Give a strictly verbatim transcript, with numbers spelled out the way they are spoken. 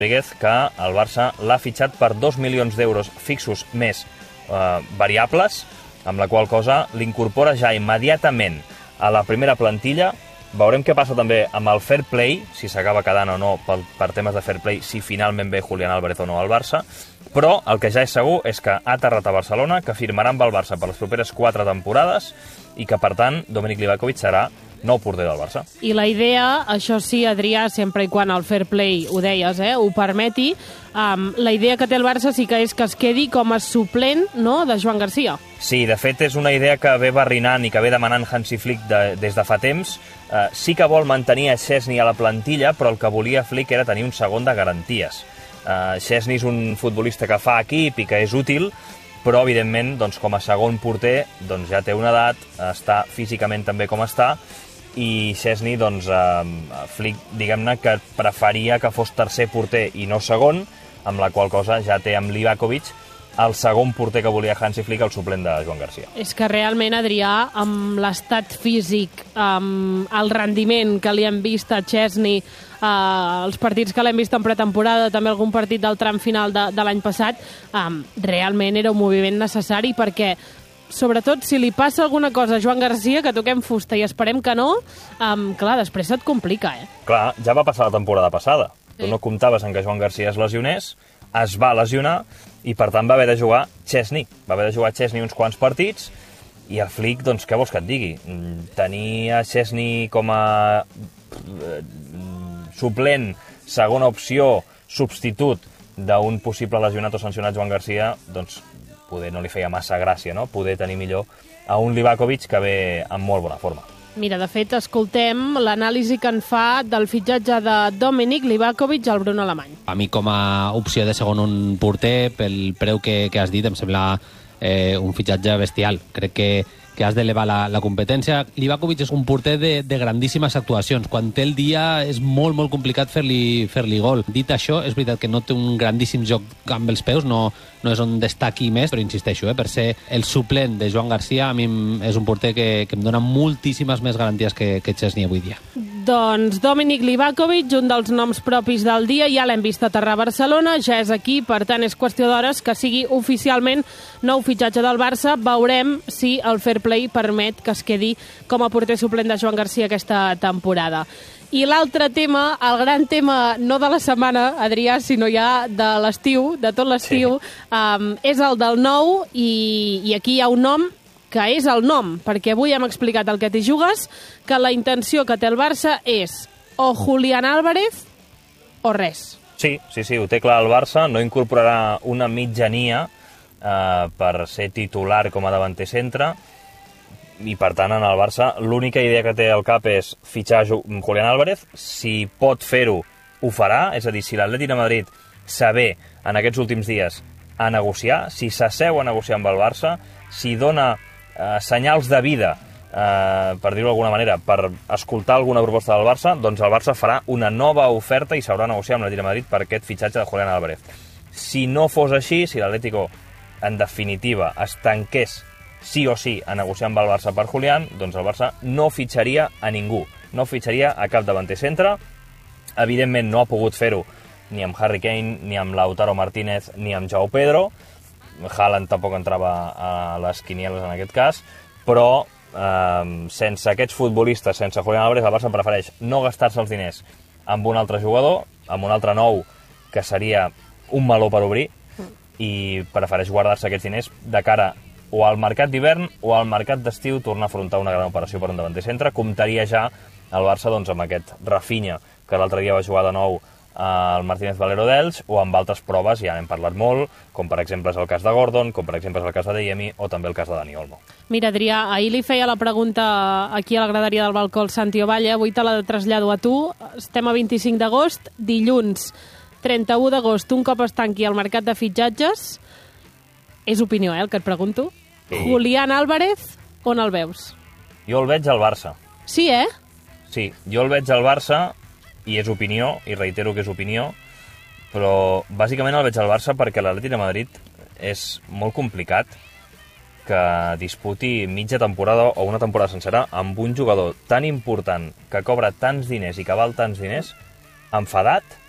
Rodríguez, que el Barça l'ha fitxat per dos milions d'euros fixos més eh, variables, amb la qual cosa l'incorpora ja immediatament a la primera plantilla. Veurem què passa també amb el fair play, si s'acaba quedant o no per, per temes de fair play, si finalment ve Julián Álvarez o no al Barça, però el que ja és segur és que ha aterrat a Barcelona, que firmarà amb el Barça per les properes quatre temporades i que, per tant, Domènec Livakovic serà nou porter del Barça. I la idea, això sí, Adrià, sempre i quan el fair play, ho deies, eh, ho permeti, um, la idea que té el Barça sí que és que es quedi com a suplent, no?, de Joan Garcia. Sí, de fet és una idea que ve barrinant i que ve demanant Hansi Flick de, des de fa temps. Uh, sí que vol mantenir a Szczesny a la plantilla, però el que volia Flick era tenir un segon de garanties. Uh, Szczesny és un futbolista que fa equip i que és útil, però evidentment doncs, com a segon porter doncs, ja té una edat, està físicament també com està, i Szczesny, doncs, eh, Flick, diguem-ne que preferia que fos tercer porter i no segon, amb la qual cosa ja té amb Livakovic el segon porter que volia Hansi Flick, el suplent de Joan Garcia. És que realment, Adrià, amb l'estat físic, amb el rendiment que li hem vist a Szczesny, eh, els partits que l'hem vist en pretemporada, també algun partit del tram final de, de l'any passat, eh, realment era un moviment necessari perquè sobretot si li passa alguna cosa a Joan Garcia, que toquem fusta i esperem que no, um, clar, després se't complica, eh? Clar, ja va passar la temporada passada. Sí. Tu no comptaves en que Joan Garcia es lesionés, es va lesionar i per tant va haver de jugar Szczesny. Va haver de jugar Szczesny uns quants partits i el Flick, doncs què vols que et digui? Tenir a Szczesny com a suplent, segona opció, substitut d'un possible lesionat o sancionat Joan Garcia, doncs poder no li feia massa gràcia, no? Poder tenir millor a un Livakovic que ve en molt bona forma. Mira, de fet, escoltem l'anàlisi que en fa del fitxatge de Domènec Livakovic al Bruno Alemany. A mi, com a opció de segon un porter, pel preu que, que has dit, em sembla eh, un fitxatge bestial. Crec que que has d'elevar la, la competència. Livakovic és un porter de, de grandíssimes actuacions. Quan té el dia és molt, molt complicat fer-li fer-li gol. Dit això, és veritat que no té un grandíssim joc amb els peus, no, no és on destaqui més, però insisteixo, eh, per ser el suplent de Joan Garcia, a mi és un porter que, que em dona moltíssimes més garanties que, que Szczesny avui dia. Doncs Domènec Livakovic, un dels noms propis del dia, ja l'hem vist aterrar a Barcelona, ja és aquí, per tant és qüestió d'hores que sigui oficialment nou fitxatge del Barça. Veurem si el fair play permet que es quedi com a porter suplent de Joan Garcia aquesta temporada. I l'altre tema, el gran tema no de la setmana, Adrià, sinó ja de l'estiu, de tot l'estiu, sí. um, és el del nou, i, i aquí hi ha un nom que és el nom, perquè avui hem explicat el que t'hi jugues, que la intenció que té el Barça és o Julián Álvarez o res. Sí, sí, sí, ho té clar el Barça, no incorporarà una mitjania eh, per ser titular com a davanter centre, i per tant en el Barça l'única idea que té al cap és fitxar Julián Álvarez. Si pot fer-ho, ho farà, és a dir, si l'Atlètic de Madrid s'avé en aquests últims dies a negociar, si s'asseu a negociar amb el Barça, si dona eh, senyals de vida, eh, per dir-ho d'alguna manera, per escoltar alguna proposta del Barça, doncs el Barça farà una nova oferta i s'haurà de negociar amb l'Atlètic de Madrid per aquest fitxatge de Julián Álvarez. Si no fos així, si l'Atlético en definitiva es tanqués sí o sí a negociar amb el Barça per Julián, doncs el Barça no fitxaria a ningú, no fitxaria a cap davanter centre. Evidentment no ha pogut fer-ho ni amb Harry Kane, ni amb Lautaro Martínez, ni amb Joao Pedro. Haaland tampoc entrava a les quinieles en aquest cas, però eh, sense aquests futbolistes, sense Julián Álvarez, el Barça prefereix no gastar-se els diners amb un altre jugador, amb un altre nou, que seria un meló per obrir, i prefereix guardar-se aquests diners de cara o al mercat d'hivern o al mercat d'estiu, tornar a afrontar una gran operació per un davanter centre. Comptaria ja el Barça doncs, amb aquest Rafinha, que l'altre dia va jugar de nou al Martínez Valero d'Elx, o amb altres proves, ja n'hem parlat molt, com per exemple és el cas de Gordon, com per exemple és el cas de Adeyemi, o també el cas de Dani Olmo. Mira, Adrià, ahir li feia la pregunta aquí a la graderia del balcó el Santi Ovalle, avui te la trasllado a tu. Estem a vint-i-cinc d'agost, dilluns trenta-u d'agost, un cop es tanqui el mercat de fitxatges, és opinió, eh, el que et pregunto. Sí. Julián Álvarez, on el veus? Jo el veig al Barça. Sí, eh? Sí, jo el veig al Barça, i és opinió, i reitero que és opinió, però bàsicament el veig al Barça perquè l'Atlètic de Madrid és molt complicat que disputi mitja temporada o una temporada sencera amb un jugador tan important, que cobra tants diners i que val tants diners, enfadat,